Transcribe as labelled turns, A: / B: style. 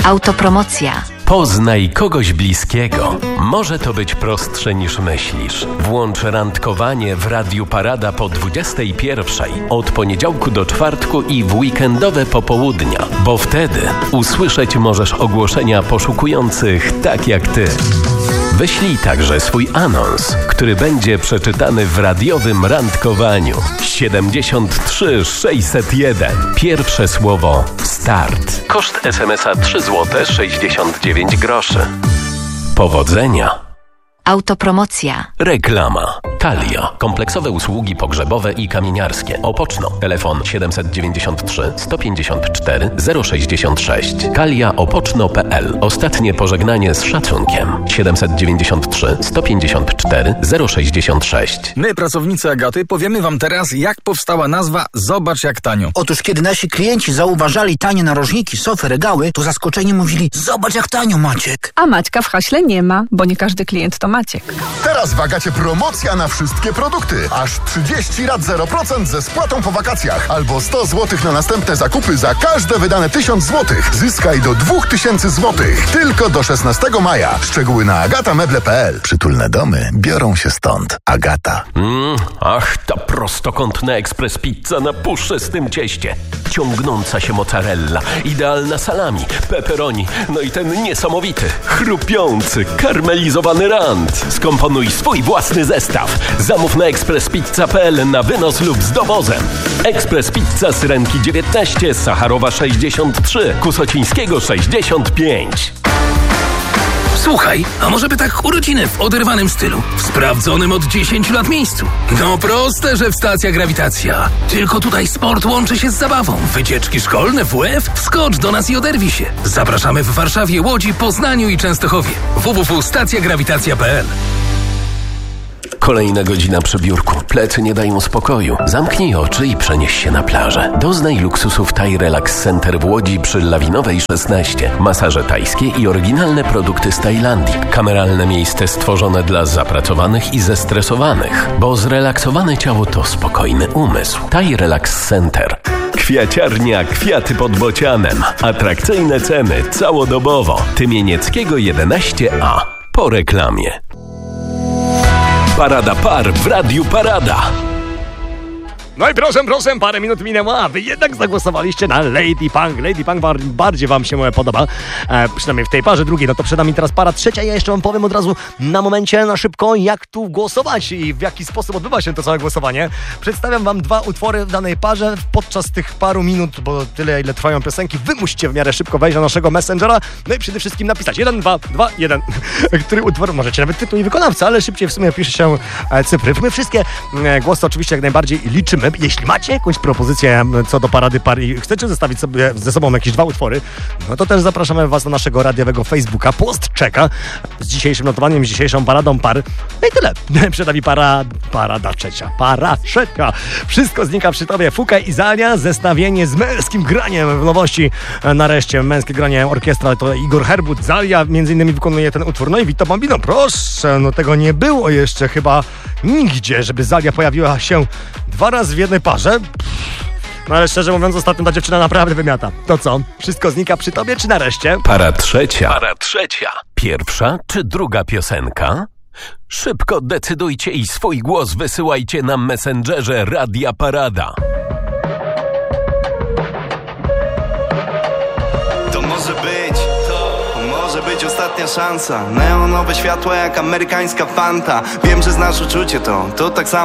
A: Autopromocja.
B: Poznaj kogoś bliskiego. Może to być prostsze niż myślisz. Włącz randkowanie w Radiu Parada po 21:00 od poniedziałku do czwartku i w weekendowe popołudnia, bo wtedy usłyszeć możesz ogłoszenia poszukujących tak jak ty. Wyślij także swój anons, który będzie przeczytany w radiowym randkowaniu. 73 601. Pierwsze słowo start. Koszt SMS-a 3,69 zł. Powodzenia.
A: Autopromocja.
B: Reklama. Kalia. Kompleksowe usługi pogrzebowe i kamieniarskie. Opoczno. Telefon 793 154 066. kaliaopoczno.pl. Ostatnie pożegnanie z szacunkiem. 793 154 066.
C: My, pracownicy Agaty, powiemy wam teraz, jak powstała nazwa Zobacz jak tanio.
D: Otóż kiedy nasi klienci zauważali tanie narożniki, sofy, regały, to zaskoczeni mówili: zobacz jak tanio, Maciek.
E: A Maćka w haśle nie ma, bo nie każdy klient to Maciek.
F: Teraz w Agacie promocja na wszystkie produkty. Aż 30 rat 0% ze spłatą po wakacjach. Albo 100 zł na następne zakupy za każde wydane 1000 zł. Zyskaj do 2000 zł. Tylko do 16 maja. Szczegóły na agatameble.pl. Przytulne domy biorą się stąd. Agata.
B: Ach, ta prostokątna ekspres pizza na puszczystym cieście. Ciągnąca się mozzarella, idealna salami, pepperoni, no i ten niesamowity, chrupiący, karmelizowany rant. Skomponuj swój własny zestaw. Zamów na eksprespizza.pl na wynos lub z dowozem. Ekspres Pizza Syrenki 19, Sacharowa 63, Kusocińskiego 65.
G: Słuchaj, a może by tak urodziny w oderwanym stylu, w sprawdzonym od 10 lat miejscu? No proste, że w Stacja Grawitacja. Tylko tutaj sport łączy się z zabawą. Wycieczki szkolne, WF, wskocz do nas i oderwij się. Zapraszamy w Warszawie, Łodzi, Poznaniu i Częstochowie. www.stacjagrawitacja.pl.
B: Kolejna godzina przy biurku. Plecy nie dają spokoju. Zamknij oczy i przenieś się na plażę. Doznaj luksusów Thai Relax Center w Łodzi przy Lawinowej 16. Masaże tajskie i oryginalne produkty z Tajlandii. Kameralne miejsce stworzone dla zapracowanych i zestresowanych. Bo zrelaksowane ciało to spokojny umysł. Thai Relax Center. Kwiaciarnia Kwiaty pod Bocianem. Atrakcyjne ceny całodobowo. Tymienieckiego 11A. Po reklamie. Parada par w Radiu Parada.
H: No i proszę, parę minut minęło, a wy jednak zagłosowaliście na Lady Punk. Lady Punk bardziej wam się podoba, przynajmniej w tej parze drugiej. No to przed nami teraz para trzecia. Ja jeszcze wam powiem od razu na momencie, na szybko, jak tu głosować i w jaki sposób odbywa się to całe głosowanie. Przedstawiam wam dwa utwory w danej parze. Podczas tych paru minut, bo tyle ile trwają piosenki, wy musicie w miarę szybko wejść na naszego Messengera, no i przede wszystkim napisać 1, 2, 2, 1. Który utwór, możecie nawet tytuł i wykonawca, ale szybciej w sumie pisze się cyfry. My wszystkie głosy oczywiście jak najbardziej liczymy. Jeśli macie jakąś propozycję co do parady par i chcecie zestawić sobie ze sobą jakieś dwa utwory, no to też zapraszamy was na naszego radiowego Facebooka. Post czeka z dzisiejszym notowaniem, z dzisiejszą paradą par. No i tyle. Przed nami parada trzecia. Para trzecia. Wszystko znika przy tobie. Fuka i Zania. Zestawienie z męskim graniem w nowości. Nareszcie męskie granie orkiestra to Igor Herbut. Zalia między innymi wykonuje ten utwór. No i Vito Bambino. Proszę, no tego nie było jeszcze chyba nigdzie, żeby Zalia pojawiła się 2 razy w jednej parze. No ale szczerze mówiąc, ostatnio ta dziewczyna naprawdę wymiata. To co? Wszystko znika przy tobie, czy nareszcie?
B: Para trzecia. Pierwsza czy druga piosenka? Szybko decydujcie i swój głos wysyłajcie na Messengerze Radia Parada.
I: To może być ostatnia szansa. Neonowe światła jak amerykańska Fanta. Wiem, że znasz uczucie to tak samo